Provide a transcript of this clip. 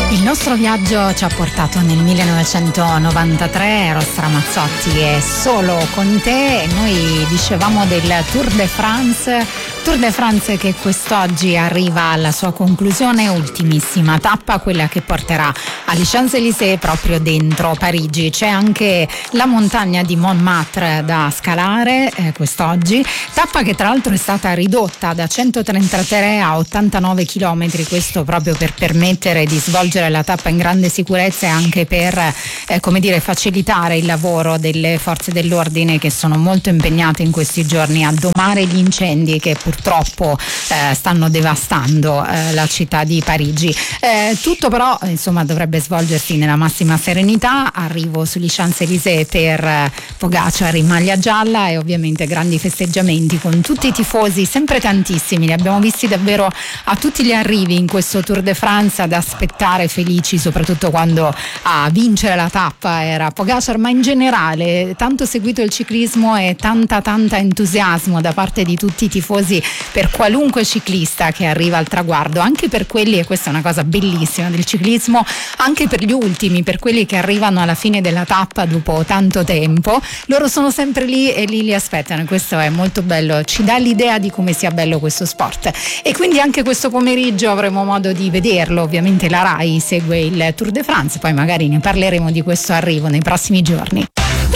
Il nostro viaggio ci ha portato nel 1993, Eros Ramazzotti e Solo con te, e noi dicevamo del Tour de France che quest'oggi arriva alla sua conclusione, ultimissima tappa, quella che porterà agli Champs-Élysées proprio dentro Parigi. C'è anche la montagna di Montmartre da scalare quest'oggi, tappa che tra l'altro è stata ridotta da 133 a 89 km, questo proprio per permettere di svolgere la tappa in grande sicurezza e anche per facilitare il lavoro delle forze dell'ordine, che sono molto impegnate in questi giorni a domare gli incendi che purtroppo stanno devastando la città di Parigi. Tutto però dovrebbe svolgersi nella massima serenità. Arrivo sugli Champs-Élysées per Pogacar in maglia gialla e ovviamente grandi festeggiamenti con tutti i tifosi, sempre tantissimi, li abbiamo visti davvero a tutti gli arrivi in questo Tour de France, ad aspettare felici, soprattutto quando a vincere la tappa era Pogacar, ma in generale tanto seguito il ciclismo e tanta entusiasmo da parte di tutti i tifosi per qualunque ciclista che arriva al traguardo, anche per quelli, e questa è una cosa bellissima del ciclismo, anche per gli ultimi, per quelli che arrivano alla fine della tappa dopo tanto tempo, loro sono sempre lì e lì li aspettano, e questo è molto bello, ci dà l'idea di come sia bello questo sport. E quindi anche questo pomeriggio avremo modo di vederlo, ovviamente la RAI segue il Tour de France, poi magari ne parleremo di questo arrivo nei prossimi giorni.